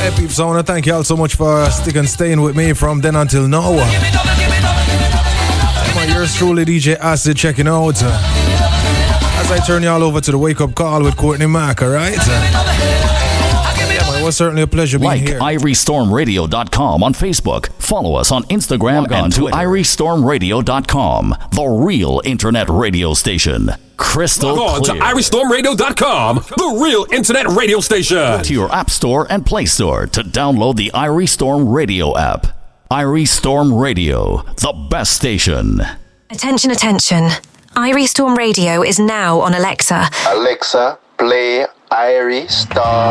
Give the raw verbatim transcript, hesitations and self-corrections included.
Hey peeps, I want to thank you all so much for sticking and staying with me from then until now. My yours truly, D J Acid, checking out as I turn y'all over to the Wake Up Call with Courtney Mack, alright? It was certainly a pleasure being like here. Like irie storm radio dot com on Facebook. Follow us on Instagram Log and to irie storm radio dot com, the real internet radio station. Crystal Log on clear. to irie storm radio dot com, the real internet radio station. Go to your App Store and Play Store to download the irie Storm Radio app. irie Storm Radio, the best station. Attention, attention. irie Storm Radio is now on Alexa. Alexa, play irie Storm